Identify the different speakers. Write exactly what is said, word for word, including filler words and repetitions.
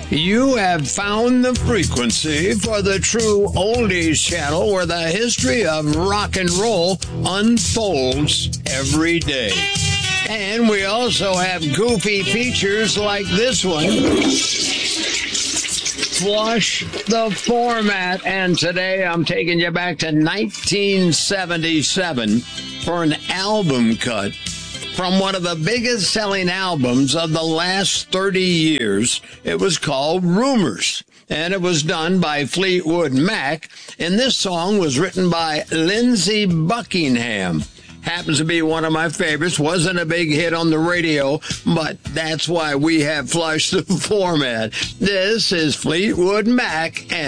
Speaker 1: You have found the frequency for the true oldies channel where the history of rock and roll unfolds every day. And we also have goofy features like this one. Flush the Format. And today I'm taking you back to nineteen seventy-seven for an album cut from one of the biggest selling albums of the last thirty years. It was called Rumors, and it was done by Fleetwood Mac. And this song was written by Lindsey Buckingham. Happens to be one of my favorites. Wasn't a big hit on the radio, but that's why we have Flush the Format. This is Fleetwood Mac and